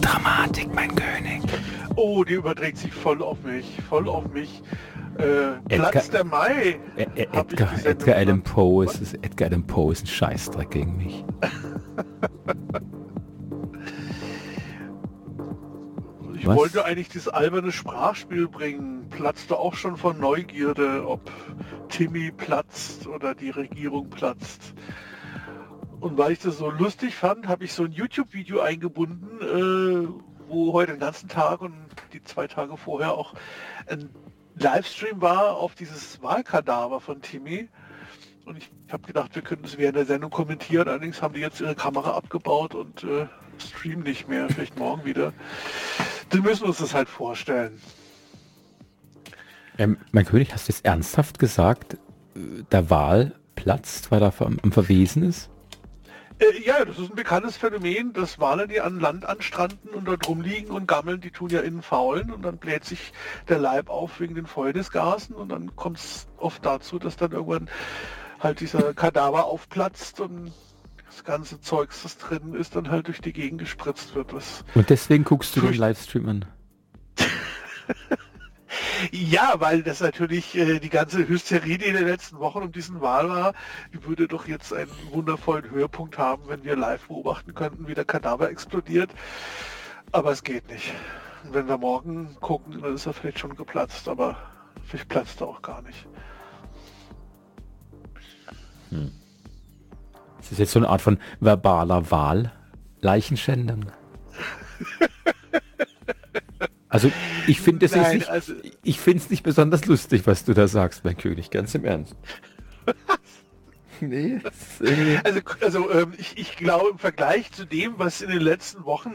Dramatik, mein König. Oh, die überträgt sich voll auf mich. Platz der Mai. Edgar Allan Poe ist ein Scheißdreck gegen mich. Ich wollte eigentlich dieses alberne Sprachspiel bringen. Platzte auch schon von Neugierde, ob Timmy platzt oder die Regierung platzt. Und weil ich das so lustig fand, habe ich so ein YouTube-Video eingebunden, wo heute den ganzen Tag und die 2 Tage vorher auch ein Livestream war auf dieses Wahlkadaver von Timmy. Und ich habe gedacht, wir könnten es während der Sendung kommentieren. Allerdings haben die jetzt ihre Kamera abgebaut und streamen nicht mehr. Vielleicht morgen wieder. Dann müssen wir uns das halt vorstellen. Mein König, hast du jetzt ernsthaft gesagt, der Wal platzt, weil er am Verwesen ist? Ja, das ist ein bekanntes Phänomen, dass Wale, die an Land anstranden und dort rumliegen und gammeln, die tun ja innen faulen und dann bläht sich der Leib auf wegen den Fäulnisgasen und dann kommt es oft dazu, dass dann irgendwann halt dieser Kadaver aufplatzt und das ganze Zeugs, das drin ist, dann halt durch die Gegend gespritzt wird. Und deswegen guckst du den Livestream an? Ja, weil das natürlich die ganze Hysterie, die in den letzten Wochen um diesen Wal war, die würde doch jetzt einen wundervollen Höhepunkt haben, wenn wir live beobachten könnten, wie der Kadaver explodiert. Aber es geht nicht. Und wenn wir morgen gucken, dann ist er vielleicht schon geplatzt, aber vielleicht platzt er auch gar nicht. Das ist jetzt so eine Art von verbaler Wahl-Leichenschändung. Also ich finde es nicht, ich finde es nicht besonders lustig, was du da sagst, mein König, ganz im Ernst. Nee. Ich glaube, im Vergleich zu dem, was in den letzten Wochen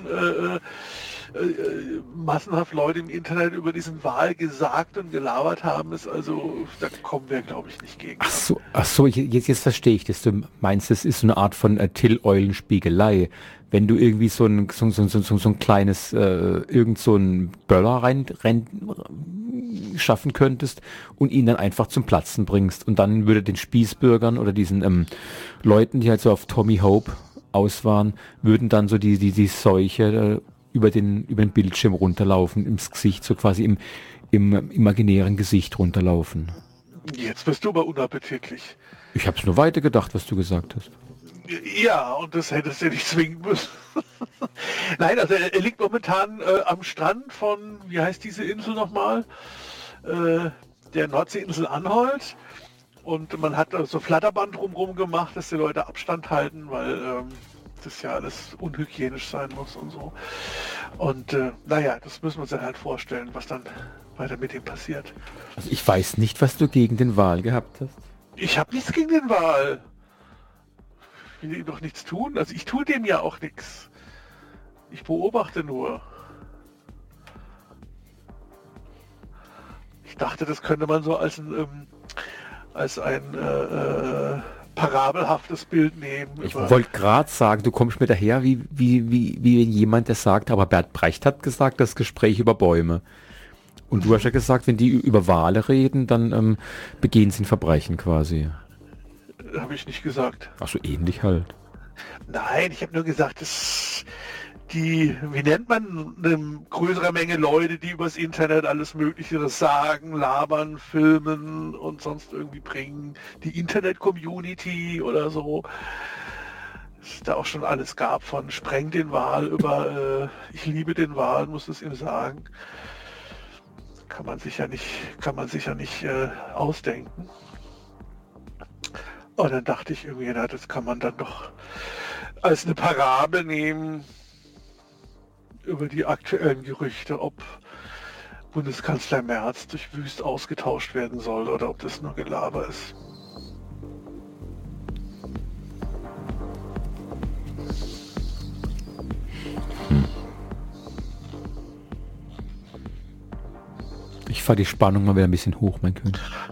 massenhaft Leute im Internet über diesen Wal gesagt und gelabert haben, ist also, da kommen wir, glaube ich, nicht gegen. Ach so, jetzt verstehe ich das. Du meinst, das ist so eine Art von Till-Eulen-Spiegelei. Wenn du irgendwie so ein kleines, irgend so ein Böller rein schaffen könntest und ihn dann einfach zum Platzen bringst. Und dann würde den Spießbürgern oder diesen Leuten, die halt so auf Tommy Hope aus waren, würden dann so die Seuche über den Bildschirm runterlaufen, ins Gesicht, so quasi im imaginären Gesicht runterlaufen. Jetzt bist du aber unappetitlich. Ich habe es nur weiter gedacht, was du gesagt hast. Ja, und das hättest du nicht zwingen müssen. Nein, also er liegt momentan am Strand von, wie heißt diese Insel nochmal? Der Nordseeinsel Anholt. Und man hat so Flatterband drumherum gemacht, dass die Leute Abstand halten, weil das ja alles unhygienisch sein muss und so. Und naja, das müssen wir uns dann halt vorstellen, was dann weiter mit ihm passiert. Also ich weiß nicht, was du gegen den Wal gehabt hast. Ich habe nichts gegen den Wal. Ich will ihm doch nichts tun. Also ich tue dem ja auch nichts. Ich beobachte nur. Ich dachte, das könnte man so als ein parabelhaftes Bild nehmen. Ich wollte gerade sagen, du kommst mir daher wie jemand, der sagt, aber Bert Brecht hat gesagt, das Gespräch über Bäume. Und du hast ja gesagt, wenn die über Wale reden, dann begehen sie ein Verbrechen quasi. Habe ich nicht gesagt. Ach so, ähnlich halt. Nein, ich habe nur gesagt, dass wie nennt man eine größere Menge Leute, die übers Internet alles Mögliche sagen, labern, filmen und sonst irgendwie bringen. Die Internet-Community oder so. Dass es da auch schon alles gab, von spreng den Wal über ich liebe den Wal, muss es ihm sagen. Kann man sich ja nicht ausdenken. Und dann dachte ich irgendwie, na, das kann man dann doch als eine Parabel nehmen über die aktuellen Gerüchte, ob Bundeskanzler Merz durch Wüst ausgetauscht werden soll oder ob das nur Gelaber ist. Ich fahre die Spannung mal wieder ein bisschen hoch, mein König.